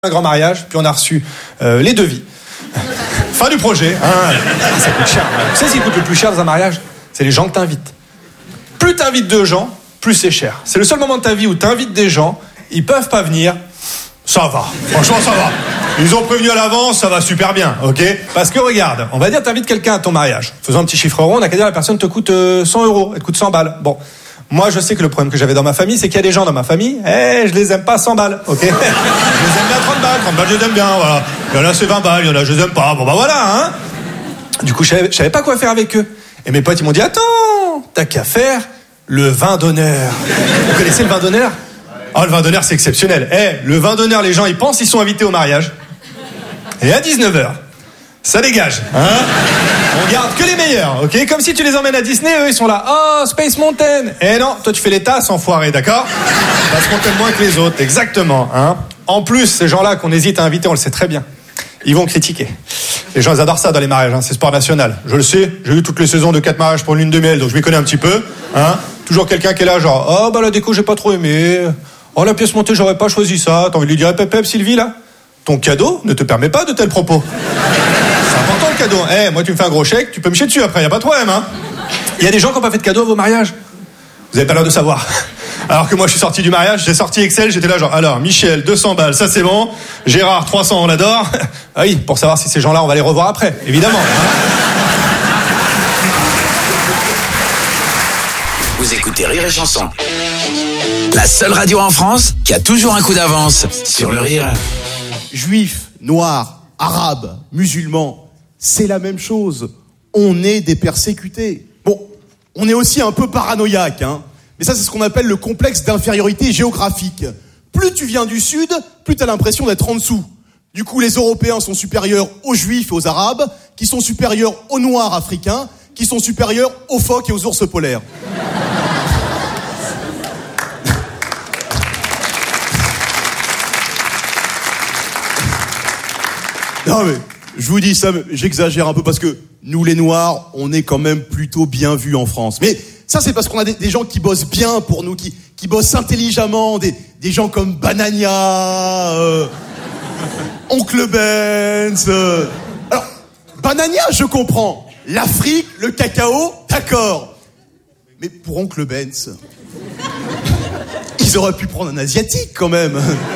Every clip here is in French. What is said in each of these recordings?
un grand mariage, puis on a reçu les devis. Fin du projet. Ça coûte cher. Tu sais ce qui coûte le plus cher dans un mariage? C'est les gens que t'invites. Plus t'invites de gens, plus c'est cher. C'est le seul moment de ta vie où t'invites des gens, ils peuvent pas venir. Ça va, franchement ça va. Ils ont prévenu à l'avance, ça va super bien, ok? Parce que regarde, on va dire t'invites quelqu'un à ton mariage. Faisons un petit chiffre rond, on a qu'à dire la personne te coûte 100 €, elle te coûte 100 balles. Bon, moi je sais que le problème que j'avais dans ma famille, c'est qu'il y a des gens dans ma famille, je les aime pas 100 balles, ok? Je les aime bien 30 balles, je les aime bien, voilà. Il y en a c'est 20 balles, il y en a je les aime pas, bon bah voilà, hein. Du coup je savais pas quoi faire avec eux. Et mes potes ils m'ont dit, attends, t'as qu'à faire le vin d'honneur. Vous connaissez le vin d'honneur? Oh, le vin d'honneur, c'est exceptionnel. Le vin d'honneur, les gens, ils pensent qu'ils sont invités au mariage. Et à 19h, ça dégage, hein. On garde que les meilleurs, ok? Comme si tu les emmènes à Disney, eux, ils sont là. Oh, Space Mountain. Non, toi, tu fais les tasses, enfoiré, d'accord? Parce qu'on t'aime moins que les autres, exactement, hein. En plus, ces gens-là qu'on hésite à inviter, on le sait très bien. Ils vont critiquer. Les gens, ils adorent ça dans les mariages, hein. C'est sport national. Je le sais, j'ai eu toutes les saisons de 4 mariages pour une lune de miel, donc je m'y connais un petit peu, hein. Toujours quelqu'un qui est là, genre, oh, bah, la déco, j'ai pas trop aimé. Oh, la pièce montée, j'aurais pas choisi ça. T'as envie de lui dire, pep, Sylvie, là? Ton cadeau ne te permet pas de tels propos. C'est important, le cadeau. Moi, tu me fais un gros chèque, tu peux me chier dessus après, y a pas de problème, hein. Il y a des gens qui n'ont pas fait de cadeau à vos mariages. Vous avez pas l'air de savoir. Alors que moi, je suis sorti du mariage, j'ai sorti Excel, j'étais là, genre, alors, Michel, 200 balles, ça c'est bon. Gérard, 300, on l'adore. Ah oui, pour savoir si ces gens-là, on va les revoir après, évidemment. Vous écoutez Rire et Chanson. La seule radio en France qui a toujours un coup d'avance sur le rire. Juifs, noirs, arabes, musulmans, c'est la même chose. On est des persécutés. Bon, on est aussi un peu paranoïaque, hein. Mais ça, c'est ce qu'on appelle le complexe d'infériorité géographique. Plus tu viens du sud, plus t'as l'impression d'être en dessous. Du coup, les Européens sont supérieurs aux Juifs et aux Arabes, qui sont supérieurs aux Noirs africains, qui sont supérieurs aux phoques et aux ours polaires. Non mais, je vous dis ça, j'exagère un peu parce que nous les Noirs, on est quand même plutôt bien vus en France. Mais ça c'est parce qu'on a des gens qui bossent bien pour nous, qui bossent intelligemment, des gens comme Banania, Oncle Benz. Alors, Banania, je comprends. L'Afrique, le cacao, d'accord. Mais pour Oncle Benz, ils auraient pu prendre un Asiatique quand même.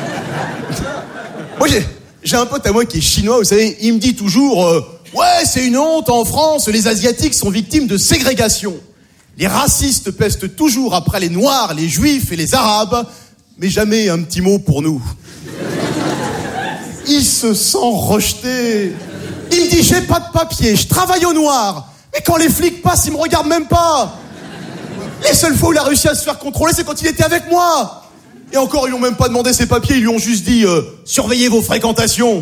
Moi j'ai un pote à moi qui est chinois, vous savez, il me dit toujours ouais, c'est une honte, en France, les Asiatiques sont victimes de ségrégation. Les racistes pestent toujours après les Noirs, les Juifs et les Arabes, mais jamais un petit mot pour nous. Il se sent rejeté. Il me dit, j'ai pas de papier, je travaille au noir, mais quand les flics passent, ils me regardent même pas. Les seules fois où il a réussi à se faire contrôler, c'est quand il était avec moi. Et encore, ils lui ont même pas demandé ses papiers, ils lui ont juste dit surveillez vos fréquentations.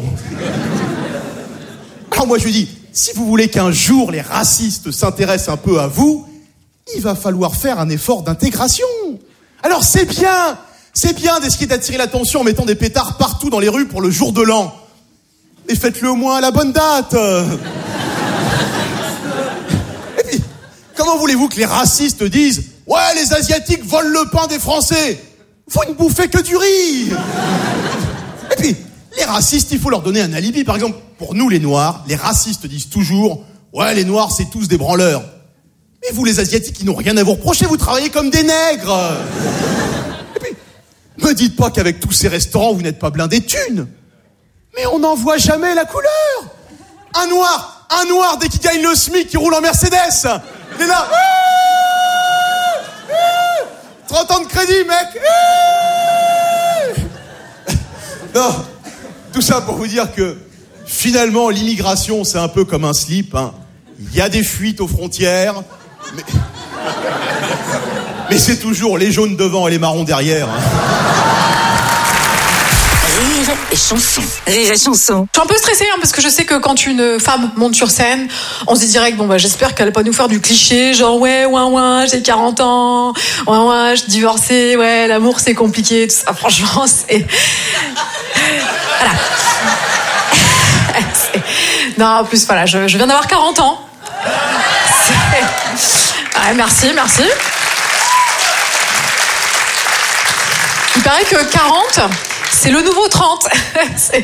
Alors moi je lui dis, si vous voulez qu'un jour les racistes s'intéressent un peu à vous, il va falloir faire un effort d'intégration. Alors c'est bien d'essayer d'attirer l'attention en mettant des pétards partout dans les rues pour le jour de l'an. Mais faites-le au moins à la bonne date. Et puis, comment voulez-vous que les racistes disent ouais, les Asiatiques volent le pain des Français? Faut ne bouffer que du riz. Et puis, les racistes, il faut leur donner un alibi. Par exemple, pour nous les Noirs, les racistes disent toujours ouais, les Noirs, c'est tous des branleurs. Mais vous, les Asiatiques, ils n'ont rien à vous reprocher, vous travaillez comme des nègres. Et puis, me dites pas qu'avec tous ces restaurants, vous n'êtes pas blindés de thunes. Mais on n'en voit jamais la couleur. Un noir, dès qu'il gagne le SMIC, il roule en Mercedes. Il est là. 30 ans de crédit, mec. Non, tout ça pour vous dire que finalement, l'immigration, c'est un peu comme un slip, hein. Il y a des fuites aux frontières, mais c'est toujours les jaunes devant et les marrons derrière, hein. Rire et Chanson. Rire et Chanson. Je suis un peu stressée parce que je sais que quand une femme monte sur scène, on se dit direct j'espère qu'elle va pas nous faire du cliché genre ouais j'ai 40 ans, ouais je suis divorcée, ouais l'amour c'est compliqué, tout ça. Franchement c'est voilà. Non, en plus voilà, je viens d'avoir 40 ans. Ouais, merci. Il paraît que 40 C'est le nouveau 30.